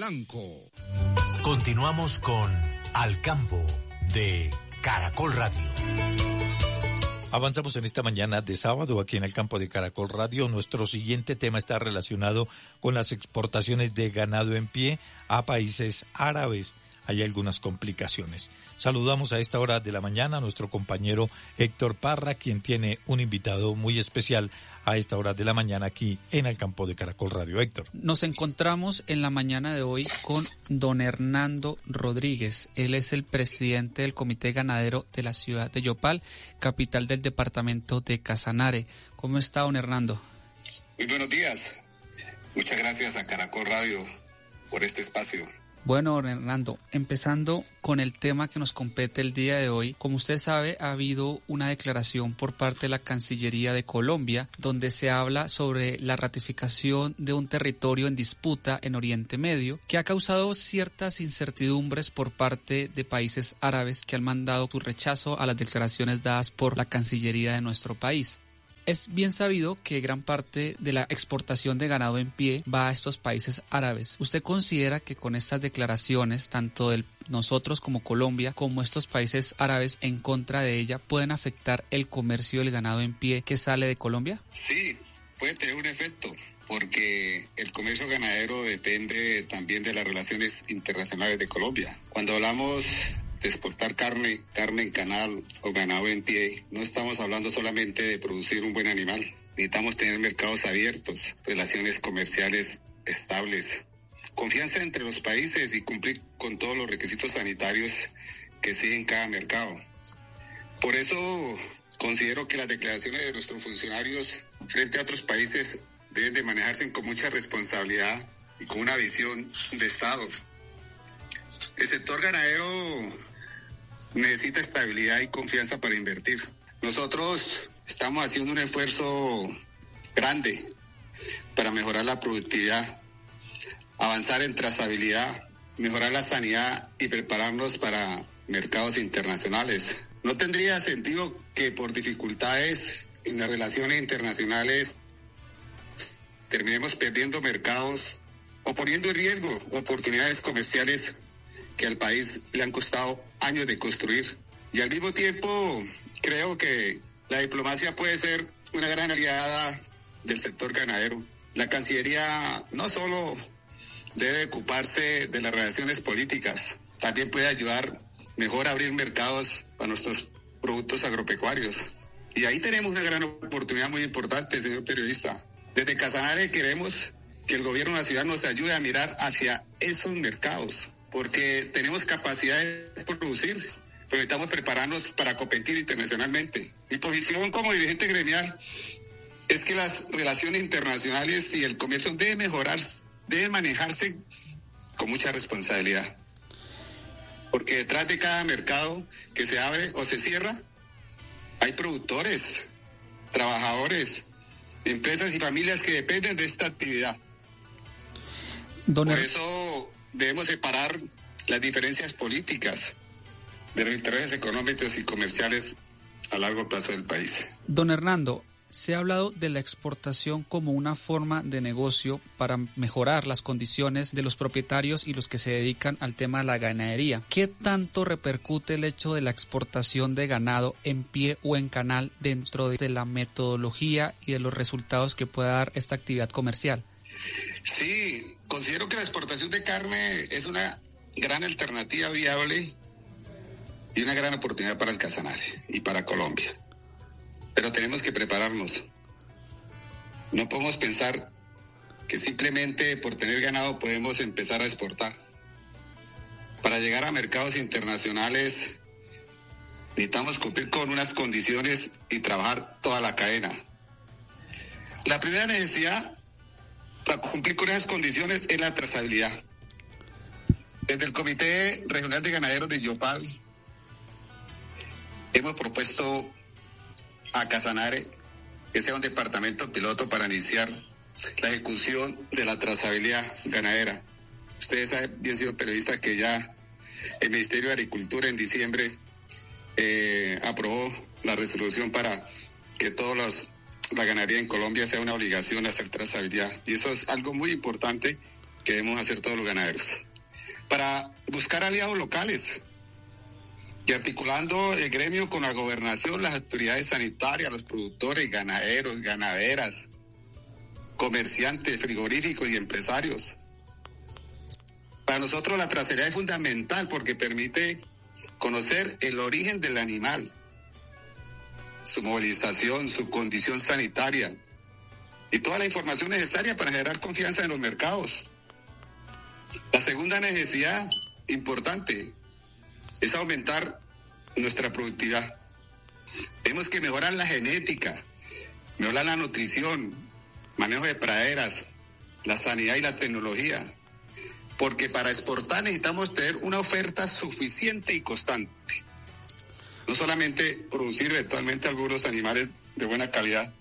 Polanco. Continuamos con Al Campo de Caracol Radio. Avanzamos en esta mañana de sábado aquí en el campo de Caracol Radio. Nuestro siguiente tema está relacionado con las exportaciones de ganado en pie a países árabes. Hay algunas complicaciones. Saludamos a esta hora de la mañana a nuestro compañero Héctor Parra, quien tiene un invitado muy especial a esta hora de la mañana aquí en el campo de Caracol Radio. Héctor. Nos encontramos en la mañana de hoy con don Hernando Rodríguez. Él es el presidente del Comité Ganadero de la ciudad de Yopal, capital del departamento de Casanare. ¿Cómo está, don Hernando? Muy buenos días. Muchas gracias a Caracol Radio por este espacio. Bueno, don Hernando, empezando con el tema que nos compete el día de hoy, como usted sabe, ha habido una declaración por parte de la Cancillería de Colombia, donde se habla sobre la ratificación de un territorio en disputa en Oriente Medio, que ha causado ciertas incertidumbres por parte de países árabes que han mandado su rechazo a las declaraciones dadas por la Cancillería de nuestro país. Es bien sabido que gran parte de la exportación de ganado en pie va a estos países árabes. ¿Usted considera que con estas declaraciones, tanto de nosotros como Colombia, como estos países árabes en contra de ella, pueden afectar el comercio del ganado en pie que sale de Colombia? Sí, puede tener un efecto, porque el comercio ganadero depende también de las relaciones internacionales de Colombia. Cuando hablamos de exportar carne en canal o ganado en pie, no estamos hablando solamente de producir un buen animal. Necesitamos tener mercados abiertos, relaciones comerciales estables, confianza entre los países y cumplir con todos los requisitos sanitarios que siguen cada mercado. Por eso considero que las declaraciones de nuestros funcionarios frente a otros países deben de manejarse con mucha responsabilidad y con una visión de Estado. El sector ganadero necesita estabilidad y confianza para invertir. Nosotros estamos haciendo un esfuerzo grande para mejorar la productividad, avanzar en trazabilidad, mejorar la sanidad y prepararnos para mercados internacionales. No tendría sentido que por dificultades en las relaciones internacionales terminemos perdiendo mercados o poniendo en riesgo oportunidades comerciales que al país le han costado años de construir. Y al mismo tiempo, creo que la diplomacia puede ser una gran aliada del sector ganadero. La Cancillería no solo debe ocuparse de las relaciones políticas, también puede ayudar mejor a abrir mercados para nuestros productos agropecuarios. Y ahí tenemos una gran oportunidad muy importante, señor periodista. Desde Casanare queremos que el gobierno de la ciudad nos ayude a mirar hacia esos mercados, porque tenemos capacidad de producir, pero necesitamos prepararnos para competir internacionalmente. Mi posición como dirigente gremial es que las relaciones internacionales y el comercio deben mejorar, deben manejarse con mucha responsabilidad, porque detrás de cada mercado que se abre o se cierra hay productores, trabajadores, empresas y familias que dependen de esta actividad. Por eso debemos separar las diferencias políticas de los intereses económicos y comerciales a largo plazo del país. Don Hernando, se ha hablado de la exportación como una forma de negocio para mejorar las condiciones de los propietarios y los que se dedican al tema de la ganadería. ¿Qué tanto repercute el hecho de la exportación de ganado en pie o en canal dentro de la metodología y de los resultados que pueda dar esta actividad comercial? Sí, considero que la exportación de carne es una gran alternativa viable y una gran oportunidad para el Casanare y para Colombia. Pero tenemos que prepararnos. No podemos pensar que simplemente por tener ganado podemos empezar a exportar. Para llegar a mercados internacionales necesitamos cumplir con unas condiciones y trabajar toda la cadena. La primera necesidad para cumplir con esas condiciones es la trazabilidad. Desde el Comité Regional de Ganaderos de Yopal hemos propuesto a Casanare que sea un departamento piloto para iniciar la ejecución de la trazabilidad ganadera. Ustedes saben, bien señor periodista, que ya el Ministerio de Agricultura en diciembre aprobó la resolución para que la ganadería en Colombia sea una obligación hacer trazabilidad. Y eso es algo muy importante que debemos hacer todos los ganaderos. Para buscar aliados locales y articulando el gremio con la gobernación, las autoridades sanitarias, los productores, ganaderos, ganaderas, comerciantes, frigoríficos y empresarios. Para nosotros la trazabilidad es fundamental porque permite conocer el origen del animal, su movilización, su condición sanitaria y toda la información necesaria para generar confianza en los mercados. La segunda necesidad importante es aumentar nuestra productividad. Tenemos que mejorar la genética, mejorar la nutrición, manejo de praderas, la sanidad y la tecnología, porque para exportar necesitamos tener una oferta suficiente y constante. No solamente producir eventualmente algunos animales de buena calidad.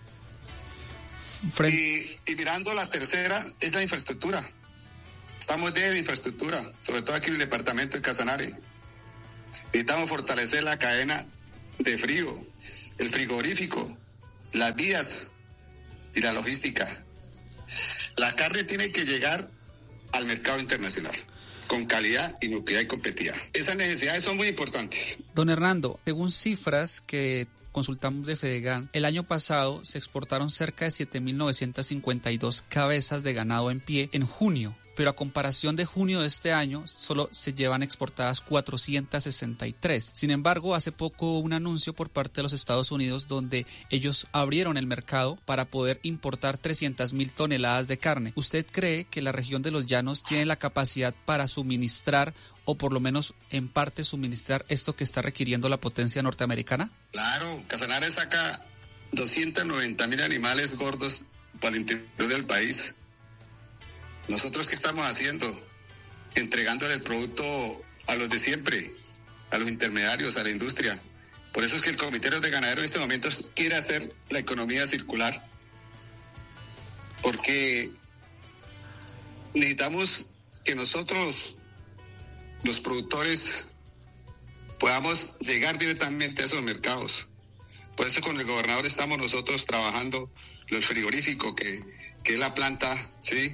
Y mirando la tercera es la infraestructura. Estamos de infraestructura, sobre todo aquí en el departamento de Casanare. Necesitamos fortalecer la cadena de frío, el frigorífico, las vías y la logística. La carne tiene que llegar al mercado internacional con calidad, inocuidad y competitividad. Esas necesidades son muy importantes. Don Hernando, según cifras que consultamos de Fedegan, el año pasado se exportaron cerca de 7.952 cabezas de ganado en pie en junio, pero a comparación de junio de este año, solo se llevan exportadas 463. Sin embargo, hace poco hubo un anuncio por parte de los Estados Unidos donde ellos abrieron el mercado para poder importar 300.000 toneladas de carne. ¿Usted cree que la región de los Llanos tiene la capacidad para suministrar o por lo menos en parte suministrar esto que está requiriendo la potencia norteamericana? Claro, Casanare saca 290.000 animales gordos para el interior del país. ¿Nosotros qué estamos haciendo? Entregándole el producto a los de siempre, a los intermediarios, a la industria. Por eso es que el Comité de Ganaderos en este momento quiere hacer la economía circular. Porque necesitamos que nosotros, los productores, podamos llegar directamente a esos mercados. Por eso con el gobernador estamos nosotros trabajando el frigorífico, que es la planta, ¿sí?,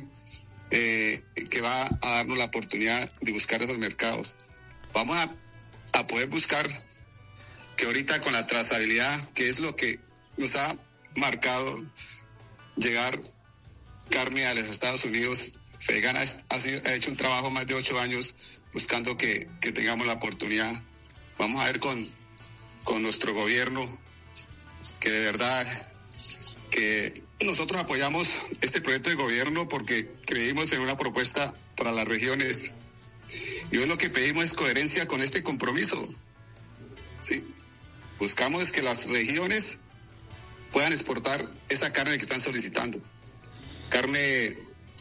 que va a darnos la oportunidad de buscar esos mercados. Vamos a poder buscar que ahorita con la trazabilidad, que es lo que nos ha marcado llegar carne a los Estados Unidos, Fedegan ha hecho un trabajo más de 8 años buscando que tengamos la oportunidad. Vamos a ver con nuestro gobierno que de verdad que nosotros apoyamos este proyecto de gobierno porque creímos en una propuesta para las regiones y hoy lo que pedimos es coherencia con este compromiso. ¿Sí? Buscamos que las regiones puedan exportar esa carne que están solicitando. Carne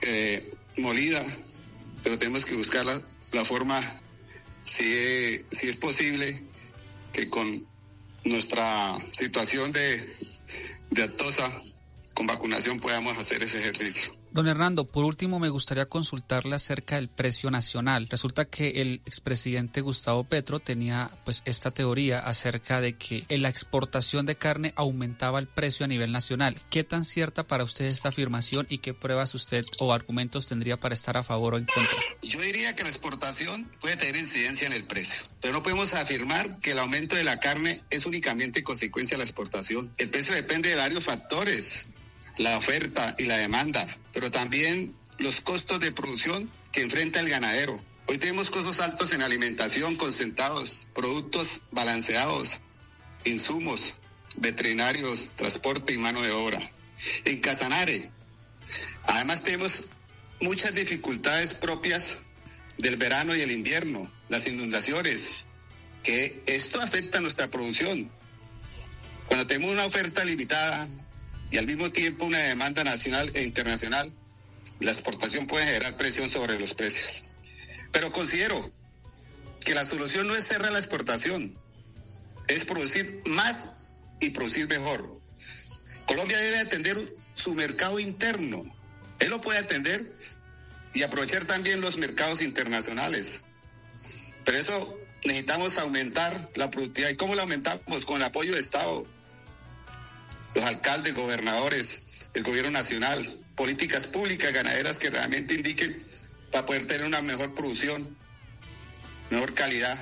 molida, pero tenemos que buscar la forma, si es posible, que con nuestra situación de Atosa, con vacunación podamos hacer ese ejercicio. Don Hernando, por último me gustaría consultarle acerca del precio nacional. Resulta que el expresidente Gustavo Petro tenía pues esta teoría acerca de que en la exportación de carne aumentaba el precio a nivel nacional. ¿Qué tan cierta para usted esta afirmación y qué pruebas usted o argumentos tendría para estar a favor o en contra? Yo diría que la exportación puede tener incidencia en el precio, pero no podemos afirmar que el aumento de la carne es únicamente consecuencia de la exportación. El precio depende de varios factores, la oferta y la demanda, pero también los costos de producción que enfrenta el ganadero. Hoy tenemos costos altos en alimentación, concentrados, productos balanceados, insumos, veterinarios, transporte y mano de obra. En Casanare, además tenemos muchas dificultades propias del verano y el invierno, las inundaciones, que esto afecta a nuestra producción. Cuando tenemos una oferta limitada y al mismo tiempo una demanda nacional e internacional, la exportación puede generar presión sobre los precios. Pero considero que la solución no es cerrar la exportación, es producir más y producir mejor. Colombia debe atender su mercado interno, él lo puede atender y aprovechar también los mercados internacionales. Pero eso necesitamos aumentar la productividad. ¿Y cómo la aumentamos? Con el apoyo de Estado, los alcaldes, gobernadores, el gobierno nacional, políticas públicas ganaderas que realmente indiquen para poder tener una mejor producción, mejor calidad.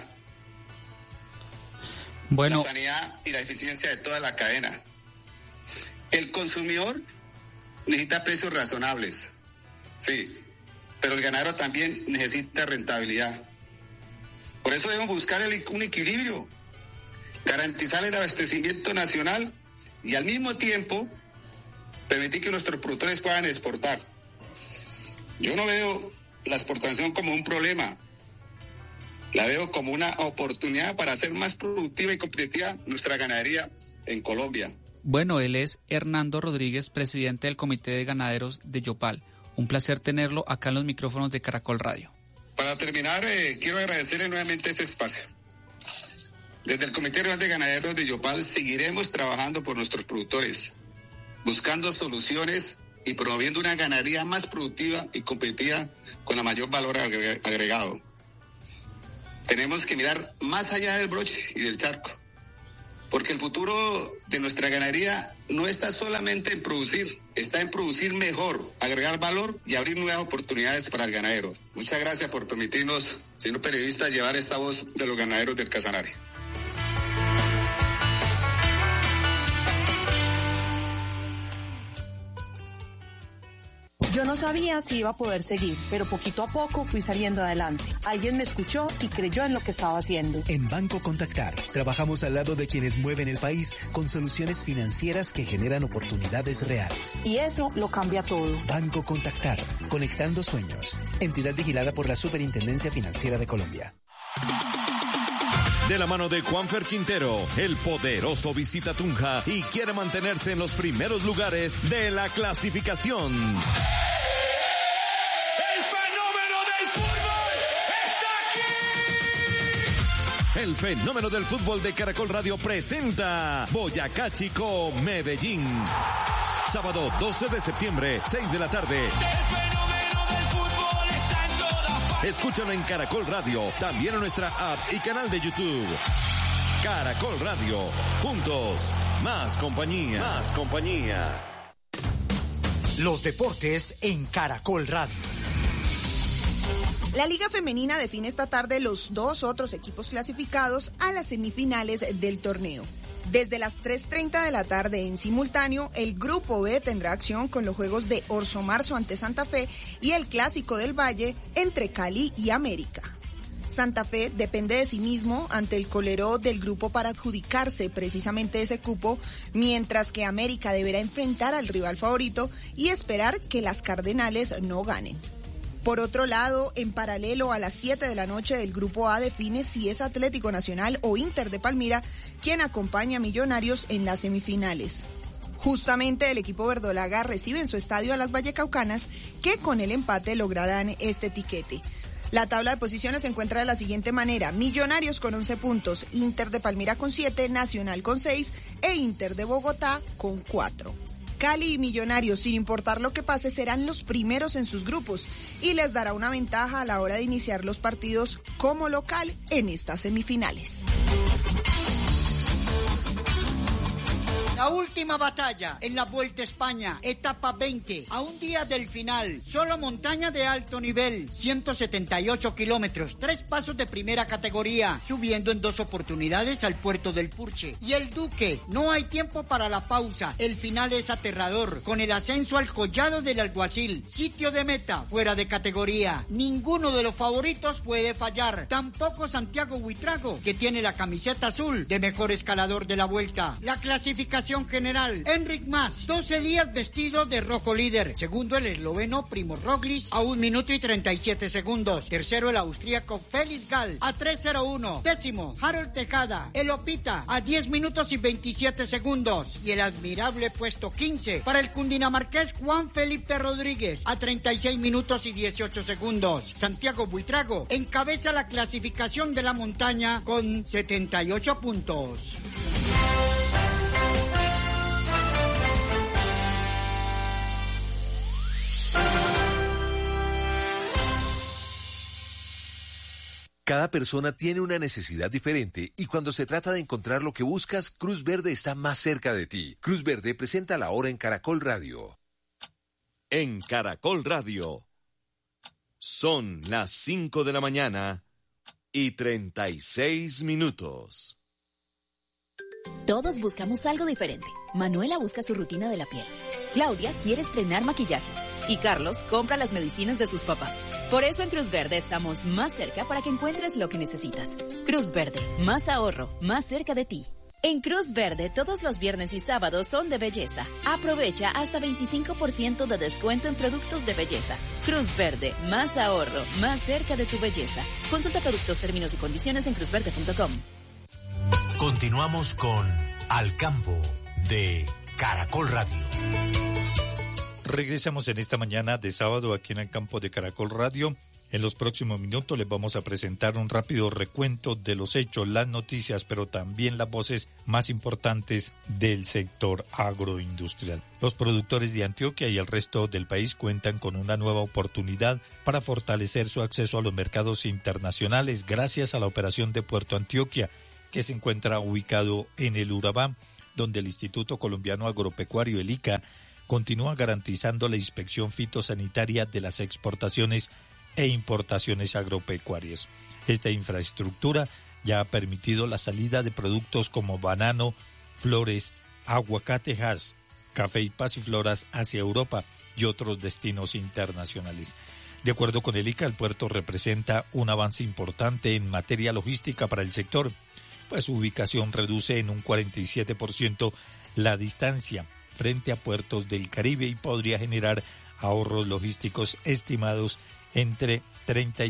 Bueno, La sanidad y la eficiencia de toda la cadena. El consumidor necesita precios razonables, sí, pero el ganadero también necesita rentabilidad. Por eso debemos buscar un equilibrio, garantizar el abastecimiento nacional y al mismo tiempo permitir que nuestros productores puedan exportar. Yo no veo la exportación como un problema, la veo como una oportunidad para hacer más productiva y competitiva nuestra ganadería en Colombia. bueno, él es Hernando Rodríguez, presidente del Comité de Ganaderos de Yopal. Un placer tenerlo acá en los micrófonos de Caracol Radio. Para terminar, quiero agradecerle nuevamente este espacio. Desde el Comité Regional de Ganaderos de Yopal seguiremos trabajando por nuestros productores, buscando soluciones y promoviendo una ganadería más productiva y competitiva con la mayor valor agregado. Tenemos que mirar más allá del broche y del charco, porque el futuro de nuestra ganadería no está solamente en producir, está en producir mejor, agregar valor y abrir nuevas oportunidades para el ganadero. Muchas gracias por permitirnos, señor periodista, llevar esta voz de los ganaderos del Casanare. Yo no sabía si iba a poder seguir, pero poquito a poco fui saliendo adelante. Alguien me escuchó y creyó en lo que estaba haciendo. En Banco Contactar, trabajamos al lado de quienes mueven el país con soluciones financieras que generan oportunidades reales. Y eso lo cambia todo. Banco Contactar, conectando sueños. Entidad vigilada por la Superintendencia Financiera de Colombia. De la mano de Juanfer Quintero, el poderoso visita Tunja y quiere mantenerse en los primeros lugares de la clasificación. ¡El fenómeno del fútbol está aquí! El fenómeno del fútbol de Caracol Radio presenta Boyacá Chico, Medellín. Sábado 12 de septiembre, 6 de la tarde. Escúchalo en Caracol Radio, también en nuestra app y canal de YouTube. Caracol Radio, juntos, más compañía. Más compañía. Los deportes en Caracol Radio. La Liga Femenina define esta tarde los dos otros equipos clasificados a las semifinales del torneo. Desde las 3:30 de la tarde en simultáneo, el Grupo B tendrá acción con los juegos de Orso Marzo ante Santa Fe y el Clásico del Valle entre Cali y América. Santa Fe depende de sí mismo ante el Colero del grupo para adjudicarse precisamente ese cupo, mientras que América deberá enfrentar al rival favorito y esperar que las Cardenales no ganen. Por otro lado, en paralelo a las 7 de la noche, el Grupo A define si es Atlético Nacional o Inter de Palmira quien acompaña a Millonarios en las semifinales. Justamente el equipo verdolaga recibe en su estadio a las Vallecaucanas, que con el empate lograrán este tiquete. La tabla de posiciones se encuentra de la siguiente manera: Millonarios con 11 puntos, Inter de Palmira con 7, Nacional con 6 e Inter de Bogotá con 4. Cali y Millonarios, sin importar lo que pase, serán los primeros en sus grupos y les dará una ventaja a la hora de iniciar los partidos como local en estas semifinales. La última batalla en la Vuelta a España, etapa 20, a un día del final, solo montaña de alto nivel, 178 kilómetros, 3 pasos de primera categoría, subiendo en 2 oportunidades al puerto del Purche. Y el Duque, no hay tiempo para la pausa, el final es aterrador, con el ascenso al Collado del Alguacil, sitio de meta, fuera de categoría. Ninguno de los favoritos puede fallar, tampoco Santiago Buitrago, que tiene la camiseta azul de mejor escalador de la Vuelta. La clasificación general: Enric Mas, 12 días vestido de rojo líder. Segundo, el esloveno Primo Roglic a 1 minuto y 37 segundos. Tercero, el austríaco Felix Gall a 3:01. Décimo, Harold Tejada, el Opita a 10 minutos y 27 segundos. Y el admirable puesto 15 para el cundinamarqués Juan Felipe Rodríguez a 36 minutos y 18 segundos. Santiago Buitrago encabeza la clasificación de la montaña con 78 puntos. Cada persona tiene una necesidad diferente y cuando se trata de encontrar lo que buscas, Cruz Verde está más cerca de ti. Cruz Verde presenta La Hora en Caracol Radio. en Caracol Radio. Son las 5 de la mañana y 36 minutos. Todos buscamos algo diferente. Manuela busca su rutina de la piel. Claudia quiere estrenar maquillaje. Y Carlos compra las medicinas de sus papás. Por eso en Cruz Verde estamos más cerca para que encuentres lo que necesitas. Cruz Verde, más ahorro, más cerca de ti. En Cruz Verde, todos los viernes y sábados son de belleza. Aprovecha hasta 25% de descuento en productos de belleza. Cruz Verde, más ahorro, más cerca de tu belleza. Consulta productos, términos y condiciones en cruzverde.com. Continuamos con Al Campo de Caracol Radio. Regresamos en esta mañana de sábado aquí en el campo de Caracol Radio. En los próximos minutos les vamos a presentar un rápido recuento de los hechos, las noticias, pero también las voces más importantes del sector agroindustrial. Los productores de Antioquia y el resto del país cuentan con una nueva oportunidad para fortalecer su acceso a los mercados internacionales gracias a la operación de Puerto Antioquia, que se encuentra ubicado en el Urabá, donde el Instituto Colombiano Agropecuario, el ICA, continúa garantizando la inspección fitosanitaria de las exportaciones e importaciones agropecuarias. Esta infraestructura ya ha permitido la salida de productos como banano, flores, aguacatejas, café y pasifloras hacia Europa y otros destinos internacionales. De acuerdo con el ICA, el puerto representa un avance importante en materia logística para el sector, pues su ubicación reduce en un 47% la distancia frente a puertos del Caribe y podría generar ahorros logísticos estimados entre 30 y